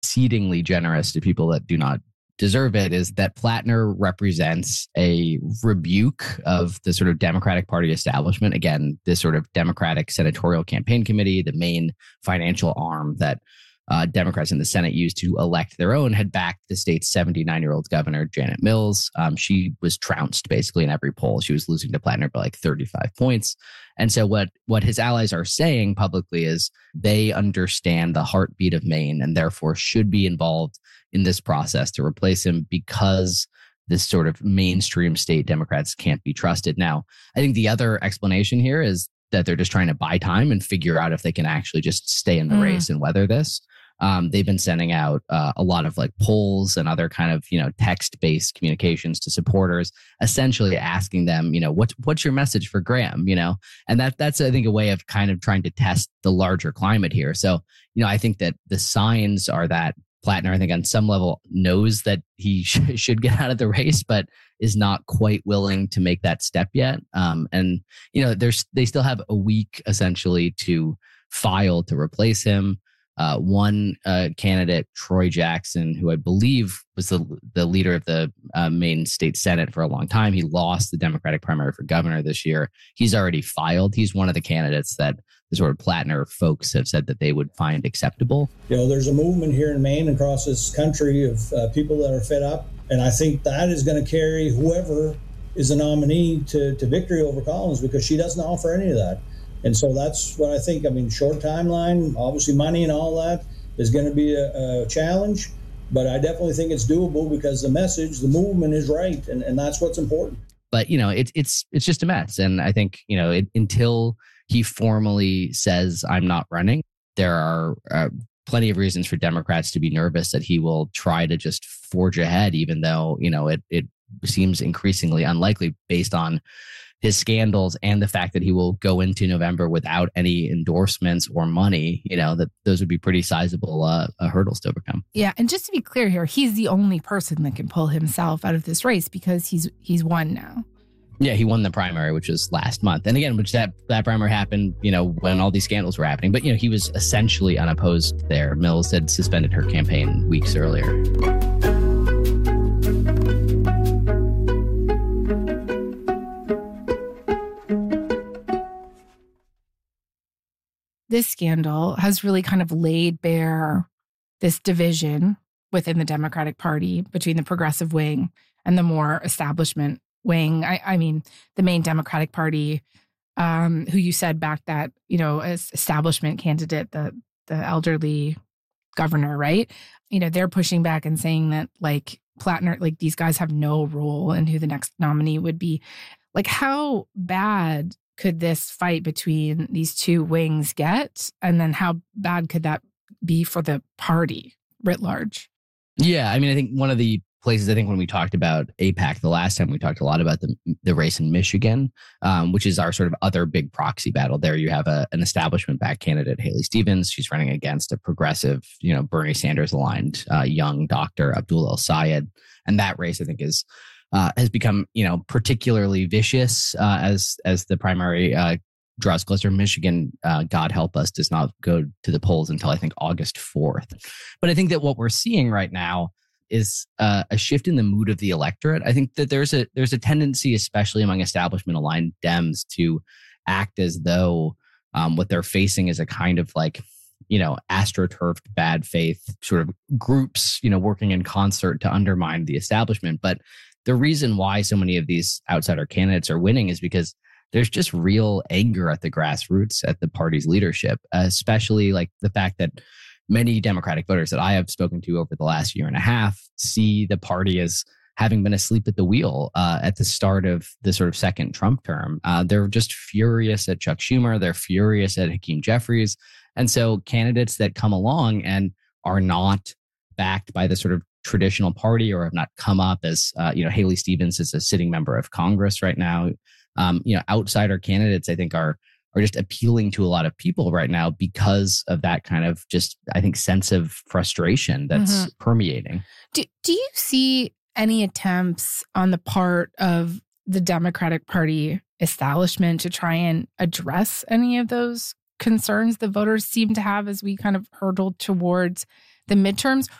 exceedingly generous to people that do not deserve it, is that Plattner represents a rebuke of the sort of Democratic Party establishment. Again, this sort of Democratic Senatorial Campaign Committee, the main financial arm that Democrats in the Senate used to elect their own, had backed the state's 79-year-old governor, Janet Mills. She was trounced basically in every poll. She was losing to Plattner by like 35 points. And so what his allies are saying publicly is they understand the heartbeat of Maine and therefore should be involved in this process to replace him, because this sort of mainstream state Democrats can't be trusted. Now, I think the other explanation here is that they're just trying to buy time and figure out if they can actually just stay in the race and weather this. They've been sending out a lot of like polls and other kind of, text-based communications to supporters, essentially asking them, what's your message for Graham, and that's, I think, a way of kind of trying to test the larger climate here. So, I think that the signs are that Plattner, I think on some level, knows that he should get out of the race, but is not quite willing to make that step yet. And, they still have a week essentially to file to replace him. One candidate, Troy Jackson, who I believe was the leader of the Maine State Senate for a long time. He lost the Democratic primary for governor this year. He's already filed. He's one of the candidates that the sort of Plattner folks have said that they would find acceptable. There's a movement here in Maine and across this country of people that are fed up. And I think that is going to carry whoever is a nominee to victory over Collins, because she doesn't offer any of that. And so that's what I think. Short timeline, obviously money and all that is going to be a challenge, but I definitely think it's doable because the message, the movement is right. And that's what's important. But, it's just a mess. And I think, until he formally says, I'm not running, there are plenty of reasons for Democrats to be nervous that he will try to just forge ahead, even though, it seems increasingly unlikely based on his scandals and the fact that he will go into November without any endorsements or money, that those would be pretty sizable hurdles to overcome. Yeah. And just to be clear here, he's the only person that can pull himself out of this race because he's won now. Yeah, he won the primary, which was last month. And again, which that primary happened, when all these scandals were happening. But, he was essentially unopposed there. Mills had suspended her campaign weeks earlier. This scandal has really kind of laid bare this division within the Democratic Party between the progressive wing and the more establishment wing. I mean, the main Democratic Party, who you said backed that, as establishment candidate, the elderly governor, right? They're pushing back and saying that like Plattner, like these guys have no role in who the next nominee would be. Like, how bad could this fight between these two wings get? And then how bad could that be for the party writ large? Yeah, I think one of the places, when we talked about AIPAC the last time, we talked a lot about the race in Michigan, which is our sort of other big proxy battle. There you have an establishment-backed candidate, Haley Stevens. She's running against a progressive, Bernie Sanders-aligned young doctor, Abdul El-Sayed. And that race, I think, has become, particularly vicious as the primary draws closer. Michigan, God help us, does not go to the polls until I think August 4th. But I think that what we're seeing right now is a shift in the mood of the electorate. I think that there's a tendency, especially among establishment-aligned Dems, to act as though what they're facing is a kind of like, astroturfed bad faith sort of groups, working in concert to undermine the establishment. But the reason why so many of these outsider candidates are winning is because there's just real anger at the grassroots, at the party's leadership, especially like the fact that many Democratic voters that I have spoken to over the last year and a half see the party as having been asleep at the wheel at the start of the sort of second Trump term. They're just furious at Chuck Schumer. They're furious at Hakeem Jeffries. And so candidates that come along and are not backed by the sort of traditional party or have not come up as, Haley Stevens is a sitting member of Congress right now. Outsider candidates, I think, are just appealing to a lot of people right now because of that kind of just, I think, sense of frustration that's permeating. Do you see any attempts on the part of the Democratic Party establishment to try and address any of those concerns the voters seem to have as we kind of hurtle towards the midterms